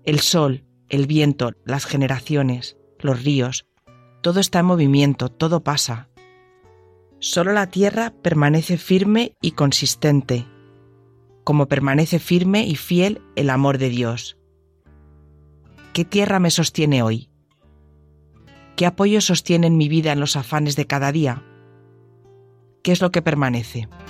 El sol, el viento, las generaciones, los ríos, todo está en movimiento, todo pasa. Solo la tierra permanece firme y consistente, como permanece firme y fiel el amor de Dios. ¿Qué tierra me sostiene hoy? ¿Qué apoyo sostiene en mi vida en los afanes de cada día? ¿Qué es lo que permanece?